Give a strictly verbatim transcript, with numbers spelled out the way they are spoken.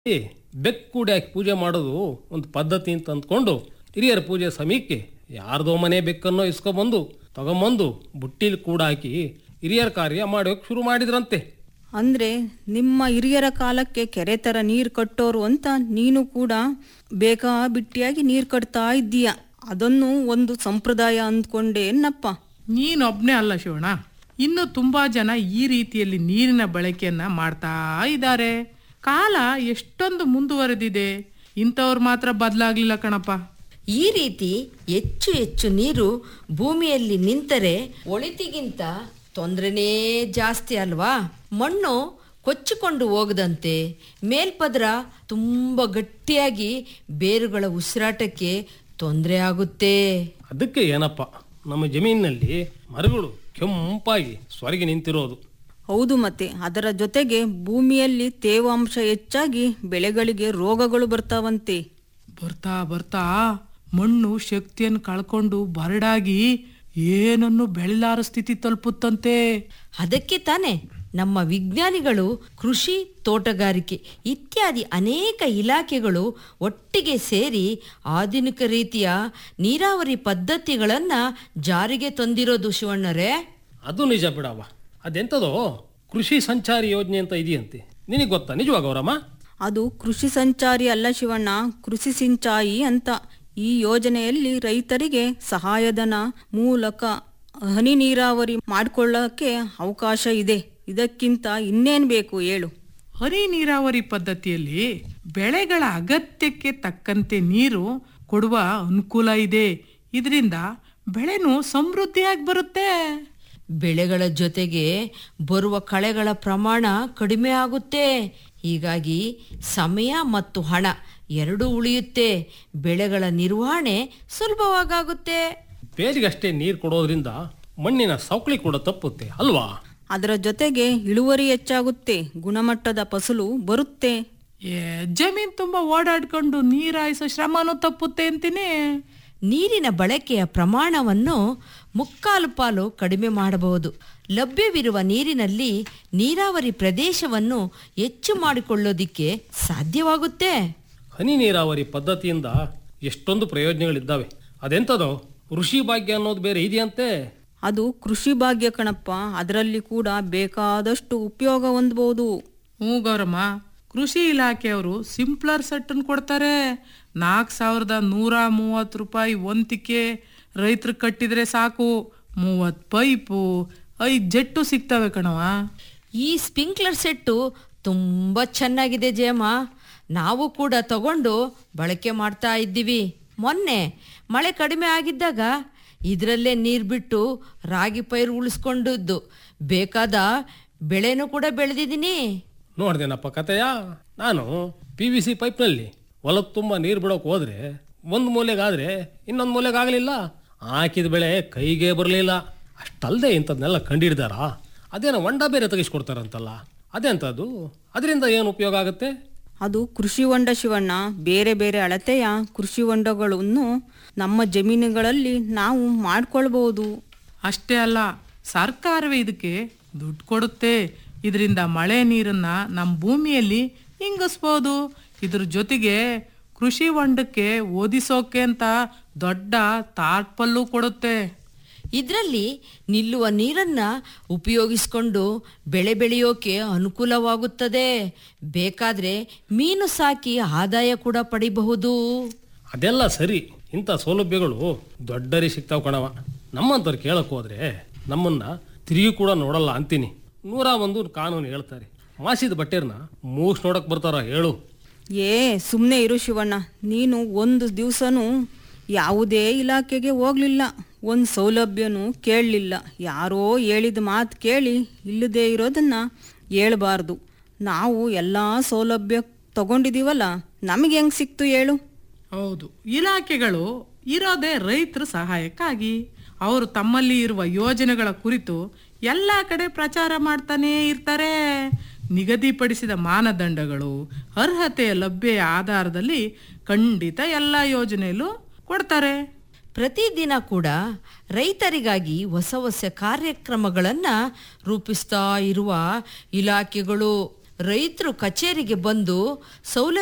ಈ ಬೆಕ್ಕುಡಿ ಹಾಕಿ ಪೂಜೆ ಮಾಡೋದು ಒಂದು ಪದ್ಧತಿ ಅಂತ ಅಂದ್ಕೊಂಡು ಹಿರಿಯರ ಪೂಜೆ ಸಮಯಕ್ಕೆ ಯಾರ್ದೋ ಮನೆ ಬೆಕ್ಕನ್ನೋ ಇಸ್ಕೊಬಂದು ತಗೊಂಬಂದು ಬುಟ್ಟಿಲಿ ಕೂಡ ಹಾಕಿ ಹಿರಿಯರ ಕಾರ್ಯ ಮಾಡೋಕೆ ಶುರು ಮಾಡಿದ್ರಂತೆ. ಅಂದ್ರೆ ನಿಮ್ಮ ಹಿರಿಯರ ಕಾಲಕ್ಕೆ ಕೆರೆ ತರ ನೀರು ಕಟ್ಟೋರು ಅಂತ ನೀನು ಕೂಡ ಬೇಕಾ ಬಿಟ್ಟಿಯಾಗಿ ನೀರು ಕಟ್ತಾ ಇದ್ದೀಯ. ಅದನ್ನು ಒಂದು ಸಂಪ್ರದಾಯ ಅಂದ್ಕೊಂಡೇನಪ್ಪ. ನೀನೊಬ್ನೇ ಅಲ್ಲ ಶಿವಣ್ಣ, ಇನ್ನು ತುಂಬಾ ಜನ ಈ ರೀತಿಯಲ್ಲಿ ನೀರಿನ ಬಳಕೆಯನ್ನ ಮಾಡ್ತಾ ಇದ್ದಾರೆ. ಕಾಲ ಎಷ್ಟೊಂದು ಮುಂದುವರೆದಿದೆ, ಇಂಥವ್ರು ಮಾತ್ರ ಬದಲಾಗ್ಲಿಲ್ಲ ಕಣಪ್ಪ. ಈ ರೀತಿ ಹೆಚ್ಚು ಹೆಚ್ಚು ನೀರು ಭೂಮಿಯಲ್ಲಿ ನಿಂತರೆ ಒಳಿತಿಗಿಂತ ತೊಂದರೆನೇ ಜಾಸ್ತಿ ಅಲ್ವಾ? ಮಣ್ಣು ಕೊಚ್ಚಿಕೊಂಡು ಹೋಗದಂತೆ ಮೇಲ್ಪದ್ರ ತುಂಬ ಗಟ್ಟಿಯಾಗಿ ಬೇರುಗಳ ಉಸಿರಾಟಕ್ಕೆ ತೊಂದರೆ ಆಗುತ್ತೆ. ಅದಕ್ಕೆ ಏನಪ್ಪ ನಮ್ಮ ಜಮೀನಿನಲ್ಲಿ ಮರಗಳು ಕೆಂಪಾಗಿ ಸ್ವರ್ಗಿ ನಿಂತಿರೋದು. ಹೌದು, ಮತ್ತೆ ಅದರ ಜೊತೆಗೆ ಭೂಮಿಯಲ್ಲಿ ತೇವಾಂಶ ಹೆಚ್ಚಾಗಿ ಬೆಳೆಗಳಿಗೆ ರೋಗಗಳು ಬರ್ತಾವಂತೆ. ಬರ್ತಾ ಬರ್ತಾ ಮಣ್ಣು ಶಕ್ತಿಯನ್ನು ಕಳ್ಕೊಂಡು ಬರಡಾಗಿ ಏನನ್ನು ಬೆಳೆಲಾರ ಸ್ಥಿತಿ ತಲುಪುತ್ತಂತೆ. ಅದಕ್ಕೆ ತಾನೆ ನಮ್ಮ ವಿಜ್ಞಾನಿಗಳು ಕೃಷಿ, ತೋಟಗಾರಿಕೆ ಇತ್ಯಾದಿ ಅನೇಕ ಇಲಾಖೆಗಳು ಒಟ್ಟಿಗೆ ಸೇರಿ ಆಧುನಿಕ ರೀತಿಯ ನೀರಾವರಿ ಪದ್ಧತಿಗಳನ್ನ ಜಾರಿಗೆ ತಂದಿರೋದು ಶಿವಣ್ಣರೇ. ಅದು ನಿಜ ಬಿಡವ. ಅದೆಂತದೋ ಕೃಷಿ ಸಂಚಾರಿ ಯೋಜನೆ ಅಂತ ಇದೆಯಂತೆ, ನಿನಗೆ ಗೊತ್ತಾ ನಿಜವಾಗ ಅವರಮ್ಮ? ಅದು ಕೃಷಿ ಸಂಚಾರಿ ಅಲ್ಲ ಶಿವಣ್ಣ, ಕೃಷಿ ಸಿಂಚಾಯಿ ಅಂತ. ಈ ಯೋಜನೆಯಲ್ಲಿ ರೈತರಿಗೆ ಸಹಾಯಧನ ಮೂಲಕ ಹನಿ ನೀರಾವರಿ ಮಾಡಿಕೊಳ್ಳಕ್ಕೆ ಅವಕಾಶ ಇದೆ. ಇದಕ್ಕಿಂತ ಇನ್ನೇನ್ ಬೇಕು ಹೇಳು? ಹನಿ ನೀರಾವರಿ ಪದ್ಧತಿಯಲ್ಲಿ ಬೆಳೆಗಳ ಅಗತ್ಯಕ್ಕೆ ತಕ್ಕಂತೆ ನೀರು ಕೊಡುವ ಅನುಕೂಲ ಇದೆ. ಇದರಿಂದ ಬೆಳೆನೂ ಸಮೃದ್ಧಿಯಾಗಿ ಬರುತ್ತೆ. ಬೆಳೆಗಳ ಜೊತೆಗೆ ಬರುವ ಕಳೆಗಳ ಪ್ರಮಾಣ ಕಡಿಮೆ ಆಗುತ್ತೆ. ಹೀಗಾಗಿ ಸಮಯ ಮತ್ತು ಹಣ ಎರಡೂ ಉಳಿಯುತ್ತೆ. ಬೆಳೆಗಳ ನಿರ್ವಹಣೆ ಸುಲಭವಾಗುತ್ತೆ. ಬೇರಿಗಷ್ಟೇ ನೀರು ಕೊಡೋದ್ರಿಂದ ಮಣ್ಣಿನ ಸವಕಳಿ ಕೂಡ ತಪ್ಪುತ್ತೆ ಅಲ್ವಾ? ಅದರ ಜೊತೆಗೆ ಇಳುವರಿ ಹೆಚ್ಚಾಗುತ್ತೆ, ಗುಣಮಟ್ಟದ ಫಸಲು ಬರುತ್ತೆ. ಏ ಜಮೀನ್ ತುಂಬಾ ಓಡಾಡ್ಕೊಂಡು ನೀರಾಯಿಸೋ ಶ್ರಮನೂ ತಪ್ಪುತ್ತೆ ಅಂತೀನಿ. ನೀರಿನ ಬಳಕೆಯ ಪ್ರಮಾಣವನ್ನು ಮುಕ್ಕಾಲು ಪಾಲು ಕಡಿಮೆ ಮಾಡಬಹುದು. ಲಭ್ಯವಿರುವ ನೀರಿನಲ್ಲಿ ನೀರಾವರಿ ಪ್ರದೇಶವನ್ನು ಹೆಚ್ಚು ಮಾಡಿಕೊಳ್ಳೋದಿಕ್ಕೆ ಸಾಧ್ಯವಾಗುತ್ತೆ. ಹನಿ ನೀರಾವರಿ ಪದ್ಧತಿಯಿಂದ ಎಷ್ಟೊಂದು ಪ್ರಯೋಜನಗಳಿದ್ದಾವೆ. ಅದೆಂತದೋ ಕೃಷಿ ಭಾಗ್ಯ ಅನ್ನೋದು ಬೇರೆ ಇದೆಯಂತೆ. ಅದು ಕೃಷಿ ಭಾಗ್ಯ ಕಣಪ್ಪ, ಅದರಲ್ಲಿ ಕೂಡ ಬೇಕಾದಷ್ಟು ಉಪಯೋಗ ಹೊಂದಬಹುದು. ಹ್ಞೂ ಗೌರಮ್ಮ, ಕೃಷಿ ಇಲಾಖೆಯವರು ಸಿಂಪ್ಲರ್ ಸೆಟ್ ಅನ್ನು ಕೊಡ್ತಾರೆ. ನಾಲ್ಕು ಸಾವಿರದ ನೂರ ಮೂವತ್ತು ರೂಪಾಯಿ ಒಂತಿಕೆ ರೈತರು ಕಟ್ಟಿದ್ರೆ ಸಾಕು, ಮೂವತ್ತು ಪೈಪು, ಐದು ಜೆಟ್ಟು ಸಿಗ್ತವೆ ಕಣವ. ಈ ಸ್ಪ್ರಿಂಕ್ಲರ್ ಸೆಟ್ಟು ತುಂಬ ಚೆನ್ನಾಗಿದೆ ಜಯಮ್ಮ. ನಾವು ಕೂಡ ತಗೊಂಡು ಬಳಕೆ ಮಾಡ್ತಾ ಇದ್ದೀವಿ. ಮೊನ್ನೆ ಮಳೆ ಕಡಿಮೆ ಆಗಿದ್ದಾಗ ಇದರಲ್ಲೇ ನೀರು ಬಿಟ್ಟು ರಾಗಿ ಪೈರು ಉಳಿಸ್ಕೊಂಡಿದ್ದು, ಬೇಕಾದ ಬೆಳೆನೂ ಕೂಡ ಬೆಳೆದಿದ್ದೀನಿ. ನೋಡ್ದೇನಪ್ಪ ಕತೆಯ. ನಾನು ಪಿ ವಿ ಸಿ ಪೈಪ್ನಲ್ಲಿ ಹೊಲದ ತುಂಬ ನೀರು ಬಿಡೋಕೆ ಹೋದ್ರೆ ಒಂದು ಮೂಲೆಗಾದ್ರೆ ಇನ್ನೊಂದು ಮೂಲೆಗಾಗಲಿಲ್ಲ. ಹಾಕಿದ ಬೆಳೆ ಕೈಗೆ ಬರಲಿಲ್ಲ. ಅಷ್ಟಲ್ಲದೆ ಇಂಥದ್ನೆಲ್ಲ ಕಂಡಿಡ್ದಾರ. ಅದೇನೋ ಹೊಂಡ ಬೇರೆ ತೆಗಿಸ್ಕೊಡ್ತಾರಂತಲ್ಲ, ಅದೆಂಥದ್ದು? ಅದರಿಂದ ಏನು ಉಪಯೋಗ ಆಗುತ್ತೆ? ಅದು ಕೃಷಿ ಹೊಂಡ ಶಿವಣ್ಣ. ಬೇರೆ ಬೇರೆ ಅಳತೆಯ ಕೃಷಿ ಹೊಂಡಗಳನ್ನು ನಮ್ಮ ಜಮೀನುಗಳಲ್ಲಿ ನಾವು ಮಾಡ್ಕೊಳ್ಬಹುದು. ಅಷ್ಟೇ ಅಲ್ಲ, ಸರ್ಕಾರವೇ ಇದಕ್ಕೆ ದುಡ್ಡು ಕೊಡುತ್ತೆ. ಇದರಿಂದ ಮಳೆ ನೀರನ್ನ ನಮ್ಮ ಭೂಮಿಯಲ್ಲಿ ಇಂಗಿಸ್ಬೋದು. ಇದ್ರ ಜೊತೆಗೆ ಕೃಷಿ ಹೊಂಡಕ್ಕೆ ಓದಿಸೋಕೆ ಅಂತ ದೊಡ್ಡ ತಾಟ್ಪಲ್ಲು ಕೊಡುತ್ತೆ. ಇದರಲ್ಲಿ ನಿಲ್ಲುವ ನೀರನ್ನ ಉಪಯೋಗಿಸ್ಕೊಂಡು ಬೆಳೆ ಬೆಳೆಯೋಕೆ ಅನುಕೂಲವಾಗುತ್ತದೆ. ಬೇಕಾದ್ರೆ ಮೀನು ಸಾಕಿ ಆದಾಯ ಕೂಡ ಪಡಿಬಹುದು. ಅದೆಲ್ಲ ಸರಿ, ಇಂಥ ಸೌಲಭ್ಯಗಳು ದೊಡ್ಡರಿ ಸಿಗ್ತಾವ ಕಣವ. ನಮ್ಮಂತವ್ರು ಕೇಳಕ್ ಹೋದ್ರೆ ನಮ್ಮನ್ನ ತಿರುಗಿ ಕೂಡ ನೋಡಲ್ಲ ಅಂತೀನಿ. ನೂರ ಒಂದು ಕಾನೂನು ಹೇಳ್ತಾರೆ, ಮಾಸಿದ ಬಟ್ಟೆರ್ನ ಮೂಸ್ ನೋಡಕ್ ಬರ್ತಾರ ಹೇಳು. ಏ ಸುಮ್ಮನೆ ಇರು ಶಿವಣ್ಣ, ನೀನು ಒಂದು ದಿವಸನೂ ಯಾವುದೇ ಇಲಾಖೆಗೆ ಹೋಗ್ಲಿಲ್ಲ, ಒಂದು ಸೌಲಭ್ಯನೂ ಕೇಳಲಿಲ್ಲ. ಯಾರೋ ಹೇಳಿದ ಮಾತು ಕೇಳಿ ಇಲ್ಲದೆ ಇರೋದನ್ನ ಹೇಳ್ಬಾರ್ದು. ನಾವು ಎಲ್ಲ ಸೌಲಭ್ಯ ತಗೊಂಡಿದ್ದೀವಲ್ಲ, ನಮಗೆ ಹೆಂಗೆ ಸಿಕ್ತು ಹೇಳು? ಹೌದು, ಇಲಾಖೆಗಳು ಇರೋದೇ ರೈತರ ಸಹಾಯಕ್ಕಾಗಿ. ಅವರು ತಮ್ಮಲ್ಲಿ ಇರುವ ಯೋಜನೆಗಳ ಕುರಿತು ಎಲ್ಲ ಕಡೆ ಪ್ರಚಾರ ಮಾಡ್ತಾನೇ ಇರ್ತಾರೆ. ನಿಗದಿಪಡಿಸಿದ ಮಾನದಂಡಗಳು, ಅರ್ಹತೆಯ ಲಭ್ಯ ಆಧಾರದಲ್ಲಿ ಖಂಡಿತ ಎಲ್ಲ ಯೋಜನೆಯಲ್ಲೂ ಕೊಡ್ತಾರೆ. ಪ್ರತಿದಿನ ಕೂಡ ರೈತರಿಗಾಗಿ ಹೊಸ ಹೊಸ ಕಾರ್ಯಕ್ರಮಗಳನ್ನು ರೂಪಿಸ್ತಾ ಇರುವ ಇಲಾಖೆಗಳು ರೈತರು ಕಚೇರಿಗೆ ಬಂದು ಸೌಲಭ್ಯ